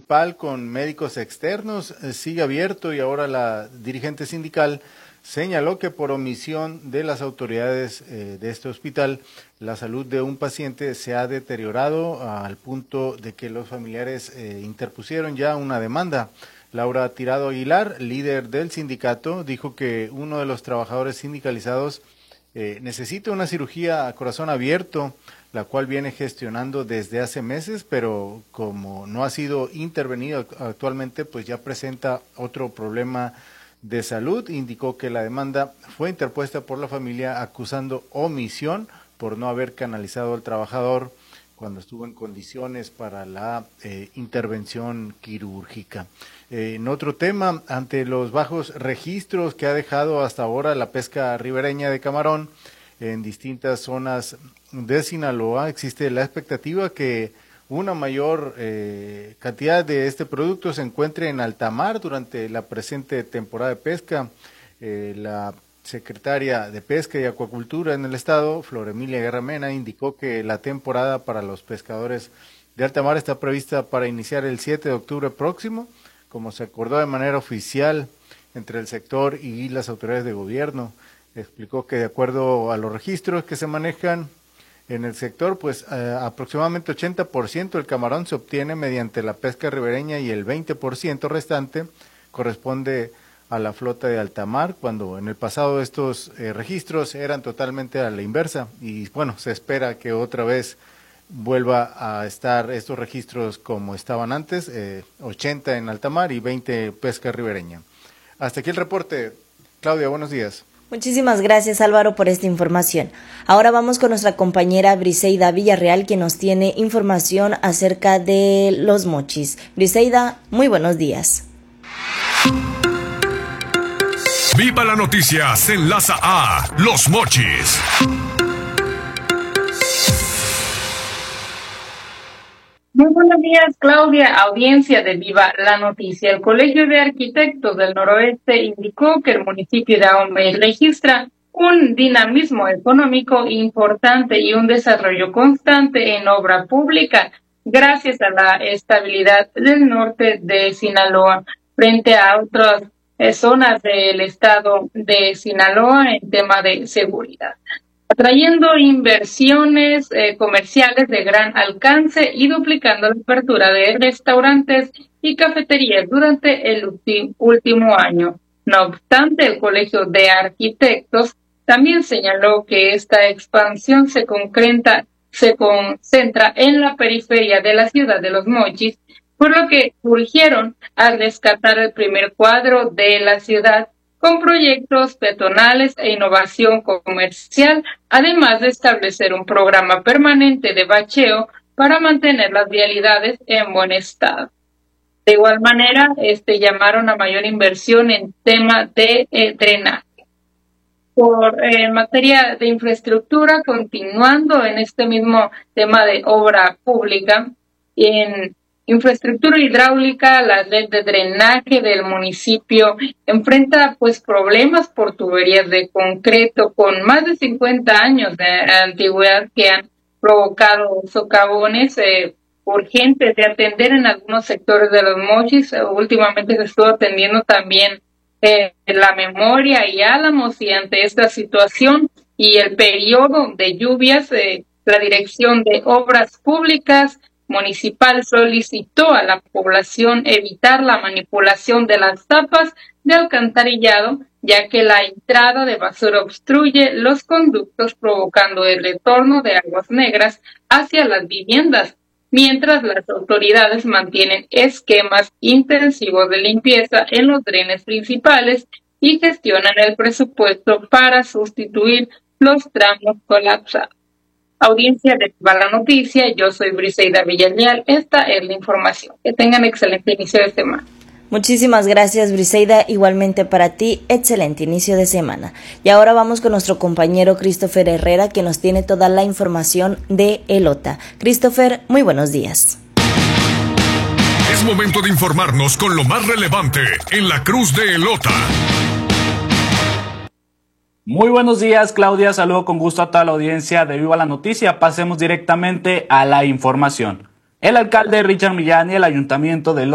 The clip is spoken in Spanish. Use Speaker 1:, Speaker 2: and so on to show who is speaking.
Speaker 1: municipal con médicos externos sigue abierto y ahora la dirigente sindical señaló que por omisión de las autoridades de este hospital, la salud de un paciente se ha deteriorado al punto de que los familiares interpusieron ya una demanda. Laura Tirado Aguilar, líder del sindicato, dijo que uno de los trabajadores sindicalizados necesita una cirugía a corazón abierto, la cual viene gestionando desde hace meses, pero como no ha sido intervenido actualmente, pues ya presenta otro problema de salud. Indicó que la demanda fue interpuesta por la familia acusando omisión por no haber canalizado al trabajador cuando estuvo en condiciones para la intervención quirúrgica. En otro tema, ante los bajos registros que ha dejado hasta ahora la pesca ribereña de camarón en distintas zonas de Sinaloa, existe la expectativa que una mayor cantidad de este producto se encuentre en alta mar durante la presente temporada de pesca. La secretaria de Pesca y Acuacultura en el estado, Flor Emilia Guerra Mena, indicó que la temporada para los pescadores de alta mar está prevista para iniciar el 7 de octubre próximo, como se acordó de manera oficial entre el sector y las autoridades de gobierno. Explicó que de acuerdo a los registros que se manejan en el sector, pues aproximadamente 80% del camarón se obtiene mediante la pesca ribereña y el 20% restante corresponde a la flota de alta mar, cuando en el pasado estos registros eran totalmente a la inversa y bueno, se espera que otra vez vuelva a estar estos registros como estaban antes, 80 en alta mar y 20 pesca ribereña. Hasta aquí el reporte. Claudia, buenos días.
Speaker 2: Muchísimas gracias, Álvaro, por esta información. Ahora vamos con nuestra compañera Briseida Villarreal, que nos tiene información acerca de los mochis. Briseida, muy buenos días.
Speaker 3: Viva la Noticia se enlaza a Los Mochis.
Speaker 4: Muy buenos días, Claudia, audiencia de Viva la Noticia. El Colegio de Arquitectos del Noroeste indicó que el municipio de Ahome registra un dinamismo económico importante y un desarrollo constante en obra pública, gracias a la estabilidad del norte de Sinaloa, frente a otras zonas del estado de Sinaloa en tema de seguridad, atrayendo inversiones comerciales de gran alcance y duplicando la apertura de restaurantes y cafeterías durante el último año. No obstante, el Colegio de Arquitectos también señaló que esta expansión se concentra en la periferia de la ciudad de Los Mochis, por lo que urgieron a rescatar el primer cuadro de la ciudad con proyectos peatonales e innovación comercial, además de establecer un programa permanente de bacheo para mantener las vialidades en buen estado. De igual manera, llamaron a mayor inversión en tema de drenaje. En materia de infraestructura, continuando en este mismo tema de obra pública, en infraestructura hidráulica, la red de drenaje del municipio enfrenta problemas por tuberías de concreto con más de 50 años de antigüedad que han provocado socavones urgentes de atender en algunos sectores de Los Mochis. Últimamente se estuvo atendiendo también La Memoria y Álamos, y ante esta situación y el periodo de lluvias, la Dirección de Obras Públicas Municipal solicitó a la población evitar la manipulación de las tapas de alcantarillado, ya que la entrada de basura obstruye los conductos, provocando el retorno de aguas negras hacia las viviendas, mientras las autoridades mantienen esquemas intensivos de limpieza en los drenes principales y gestionan el presupuesto para sustituir los tramos colapsados. Audiencia de Viva la Noticia, yo soy Briseida Villarreal, esta es la información. Que tengan excelente inicio de semana.
Speaker 2: Muchísimas gracias, Briseida, igualmente para ti, excelente inicio de semana. Y ahora vamos con nuestro compañero Christopher Herrera, que nos tiene toda la información de Elota. Christopher, muy buenos días.
Speaker 3: Es momento de informarnos con lo más relevante en la Cruz de Elota.
Speaker 5: Muy buenos días, Claudia. Saludo con gusto a toda la audiencia de Viva la Noticia. Pasemos directamente a la información. El alcalde Richard Millán y el ayuntamiento de